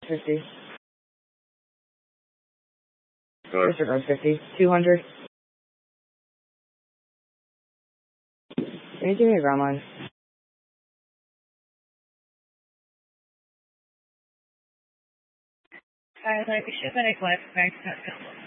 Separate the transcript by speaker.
Speaker 1: 50. Disregard 50. 200. Can you give me a ground line?
Speaker 2: Like ship and a collect back to